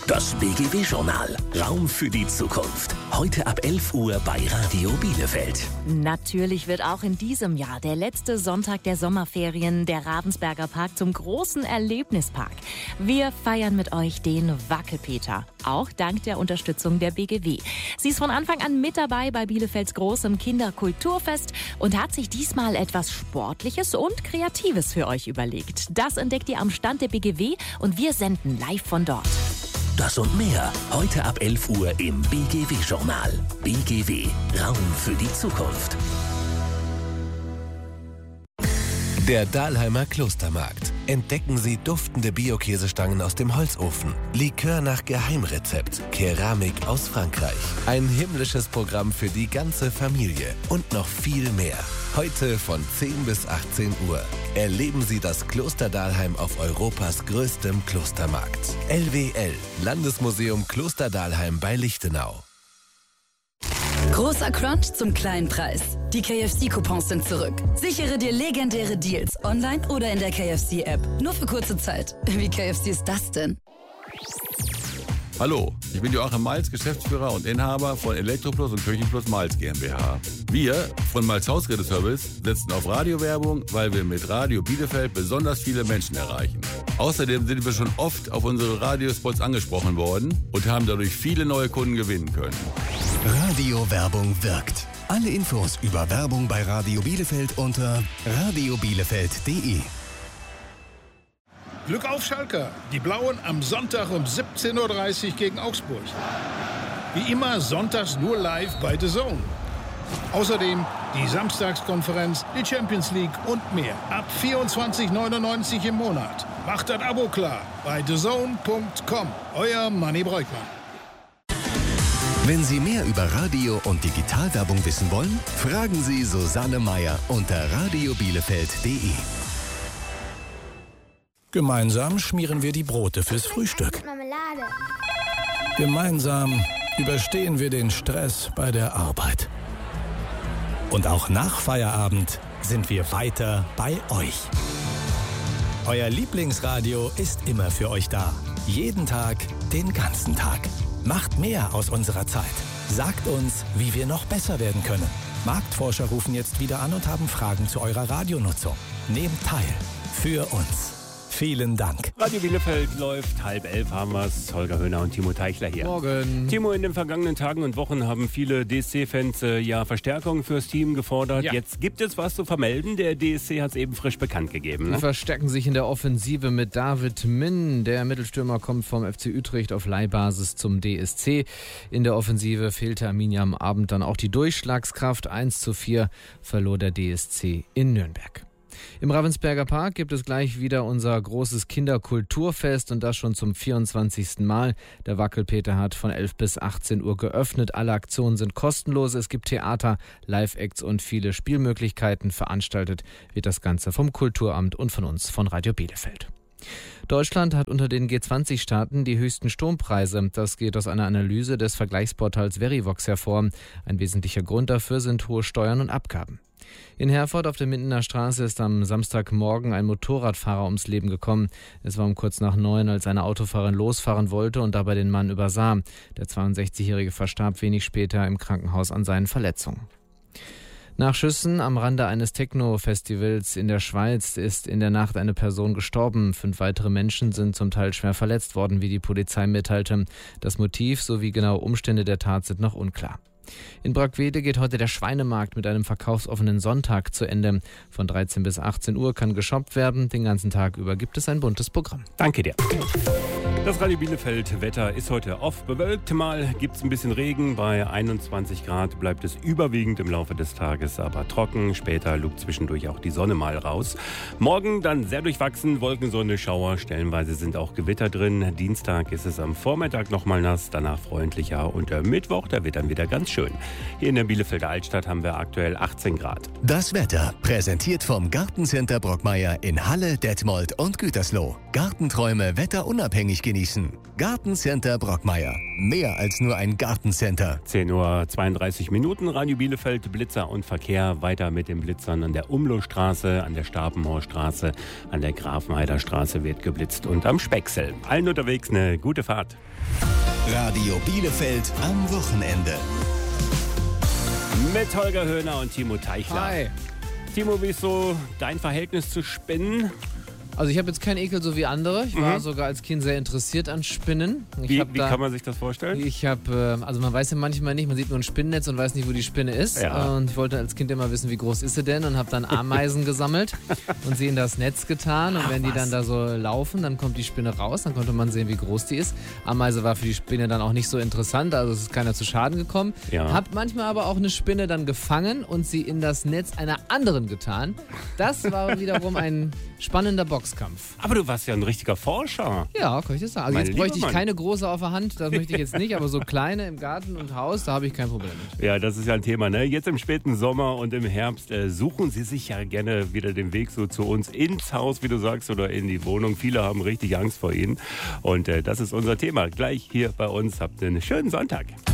Das BGW-Journal. Raum für die Zukunft. Heute ab 11 Uhr bei Radio Bielefeld. Natürlich wird auch in diesem Jahr der letzte Sonntag der Sommerferien der Ravensberger Park zum großen Erlebnispark. Wir feiern mit euch den Wackelpeter. Auch dank der Unterstützung der BGW. Sie ist von Anfang an mit dabei bei Bielefelds großem Kinderkulturfest und hat sich diesmal etwas Sportliches und Kreatives für euch überlegt. Das entdeckt ihr am Stand der BGW und wir senden live von dort. Das und mehr heute ab 11 Uhr im BGW-Journal. BGW. Raum für die Zukunft. Der Dahlheimer Klostermarkt. Entdecken Sie duftende Bio-Käsestangen aus dem Holzofen, Likör nach Geheimrezept, Keramik aus Frankreich. Ein himmlisches Programm für die ganze Familie und noch viel mehr. Heute von 10 bis 18 Uhr. Erleben Sie das Kloster Dahlheim auf Europas größtem Klostermarkt. LWL, Landesmuseum Kloster Dahlheim bei Lichtenau. Großer Crunch zum kleinen Preis. Die KFC-Coupons sind zurück. Sichere dir legendäre Deals online oder in der KFC-App. Nur für kurze Zeit. Wie KFC ist das denn? Hallo, ich bin Joachim Malz, Geschäftsführer und Inhaber von Elektroplus und Küchenplus Malz GmbH. Wir von Malz Hausgeräteservice setzen auf Radiowerbung, weil wir mit Radio Bielefeld besonders viele Menschen erreichen. Außerdem sind wir schon oft auf unsere Radiospots angesprochen worden und haben dadurch viele neue Kunden gewinnen können. Radiowerbung wirkt. Alle Infos über Werbung bei Radio Bielefeld unter radiobielefeld.de. Glück auf Schalker, die Blauen am Sonntag um 17:30 Uhr gegen Augsburg. Wie immer sonntags nur live bei The Zone. Außerdem die Samstagskonferenz, die Champions League und mehr. Ab 24,99 € im Monat. Macht das Abo klar bei thezone.com. Euer Manni Breukmann. Wenn Sie mehr über Radio- und Digitalwerbung wissen wollen, fragen Sie Susanne Meier unter radiobielefeld.de. Gemeinsam schmieren wir die Brote fürs Frühstück. Marmelade. Gemeinsam überstehen wir den Stress bei der Arbeit. Und auch nach Feierabend sind wir weiter bei euch. Euer Lieblingsradio ist immer für euch da. Jeden Tag, den ganzen Tag. Macht mehr aus unserer Zeit. Sagt uns, wie wir noch besser werden können. Marktforscher rufen jetzt wieder an und haben Fragen zu eurer Radionutzung. Nehmt teil. Für uns. Vielen Dank. Radio Bielefeld läuft, 10:30 haben wir es. Holger Höhner und Timo Teichler hier. Morgen. Timo, in den vergangenen Tagen und Wochen haben viele DSC-Fans Verstärkung fürs Team gefordert. Ja. Jetzt gibt es was zu vermelden. Der DSC hat es eben frisch bekannt gegeben. Sie Ne? verstärken sich in der Offensive mit David Min. Der Mittelstürmer kommt vom FC Utrecht auf Leihbasis zum DSC. In der Offensive fehlte Arminia am Abend dann auch die Durchschlagskraft. 1:4 verlor der DSC in Nürnberg. Im Ravensberger Park gibt es gleich wieder unser großes Kinderkulturfest und das schon zum 24. Mal. Der Wackelpeter hat von 11 bis 18 Uhr geöffnet. Alle Aktionen sind kostenlos. Es gibt Theater, Live-Acts und viele Spielmöglichkeiten. Veranstaltet wird das Ganze vom Kulturamt und von uns von Radio Bielefeld. Deutschland hat unter den G20-Staaten die höchsten Strompreise. Das geht aus einer Analyse des Vergleichsportals Verivox hervor. Ein wesentlicher Grund dafür sind hohe Steuern und Abgaben. In Herford auf der Mindener Straße ist am Samstagmorgen ein Motorradfahrer ums Leben gekommen. Es war um kurz nach 9, als eine Autofahrerin losfahren wollte und dabei den Mann übersah. Der 62-Jährige verstarb wenig später im Krankenhaus an seinen Verletzungen. Nach Schüssen am Rande eines Techno-Festivals in der Schweiz ist in der Nacht eine Person gestorben. 5 weitere Menschen sind zum Teil schwer verletzt worden, wie die Polizei mitteilte. Das Motiv sowie genaue Umstände der Tat sind noch unklar. In Brackwede geht heute der Schweinemarkt mit einem verkaufsoffenen Sonntag zu Ende. Von 13 bis 18 Uhr kann geshoppt werden. Den ganzen Tag über gibt es ein buntes Programm. Danke dir. Das Radio Bielefeld-Wetter ist heute oft bewölkt. Mal gibt es ein bisschen Regen. Bei 21 Grad bleibt es überwiegend im Laufe des Tages aber trocken. Später lugt zwischendurch auch die Sonne mal raus. Morgen dann sehr durchwachsen. Wolkensonne, Schauer. Stellenweise sind auch Gewitter drin. Dienstag ist es am Vormittag nochmal nass. Danach freundlicher. Und der Mittwoch, da wird dann wieder ganz schön. Hier in der Bielefelder Altstadt haben wir aktuell 18 Grad. Das Wetter präsentiert vom Gartencenter Brockmeier in Halle, Detmold und Gütersloh. Gartenträume wetterunabhängig genießen. Gartencenter Brockmeier. Mehr als nur ein Gartencenter. 10:32 Uhr, Radio Bielefeld, Blitzer und Verkehr. Weiter mit den Blitzern an der Umlohstraße, an der Stapenhorstraße, an der Grafenheider Straße wird geblitzt und am Specksel. Allen unterwegs eine gute Fahrt. Radio Bielefeld am Wochenende. Mit Holger Höhner und Timo Teichler. Hi. Timo, wie ist so dein Verhältnis zu Spinnen? Also ich habe jetzt keinen Ekel so wie andere. Ich war sogar als Kind sehr interessiert an Spinnen. Wie kann man sich das vorstellen? Also man weiß ja manchmal nicht, man sieht nur ein Spinnennetz und weiß nicht, wo die Spinne ist. Ja. Und ich wollte als Kind immer wissen, wie groß ist sie denn, und habe dann Ameisen gesammelt und sie in das Netz getan. Und wenn die dann da so laufen, dann kommt die Spinne raus, dann konnte man sehen, wie groß die ist. Ameise war für die Spinne dann auch nicht so interessant, also es ist keiner zu Schaden gekommen. Ja. Hab manchmal aber auch eine Spinne dann gefangen und sie in das Netz einer anderen getan. Das war wiederum ein spannender Boxkampf. Aber du warst ja ein richtiger Forscher. Ja, kann ich das sagen. Also Meine jetzt bräuchte ich Liebe, Mann. keine große auf der Hand, das möchte ich jetzt nicht, aber so kleine im Garten und Haus, da habe ich kein Problem mit. Ja, das ist ja ein Thema, ne? Jetzt im späten Sommer und im Herbst suchen Sie sich ja gerne wieder den Weg so zu uns ins Haus, wie du sagst, oder in die Wohnung. Viele haben richtig Angst vor Ihnen. Und das ist unser Thema. Gleich hier bei uns. Habt einen schönen Sonntag.